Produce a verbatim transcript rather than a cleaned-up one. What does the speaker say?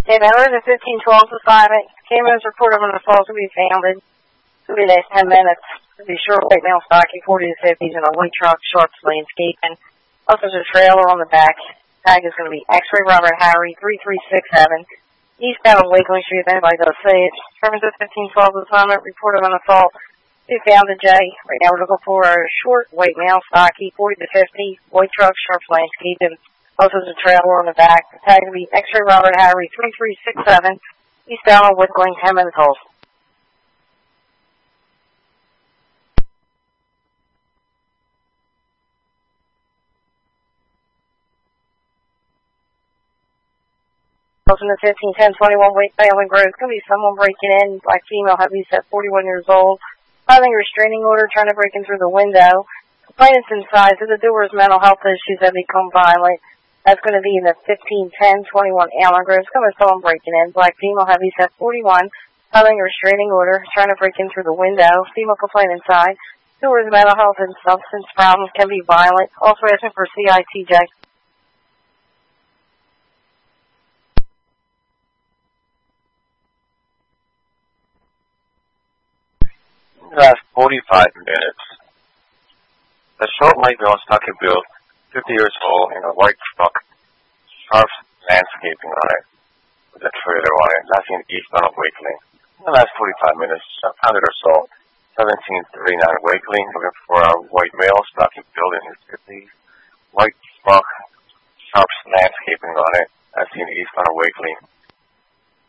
Okay, that was a fifteen twelve assignment. Cameras reported on the falls to be founded. It'll be the next ten minutes. It'll be short weight male stocking, forty to fifties, and a white truck, Sharps landscaping. Also, there's a trailer on the back. Tag is going to be X-Ray Robert Harry, three three six seven. Eastbound on Wakeling Street, if anybody does say it. Terms of fifteen twelve assignment, reported on assault. We found a J. Right now we're looking for a short weight male stocky, forty to fifty, white truck, Sharps landscaping. Also, there's a trailer on the back. The tag will be X-Ray Robert Harry, three three six seven, eastbound on Wakeling, ten minutes hold. Closing to fifteen ten twenty-one, Wake Failing Grove. It's going to be someone breaking in, black female, heavy set, forty-one years old. Filing a restraining order, trying to break in through the window. Complainants inside, so the door's mental health issues have become violent. That's going to be in the fifteen ten twenty-one Allen Grove. It's going to be someone breaking in, black female, heavy set, forty-one. Filing a restraining order, trying to break in through the window. Female complainant inside. Door's mental health and substance problems can be violent. Also asking for C I T J. Last forty-five minutes. The short light male stocky build, fifty years old, in a white truck, Sharps landscaping on it, with a trailer on it, that's in eastbound of Wakeling. In the last forty-five minutes, I found it or so, seventeen thirty-nine Wakeling, looking for a white male stocky build in his fifties, white truck, Sharps landscaping on it, that's in eastbound of Wakeling.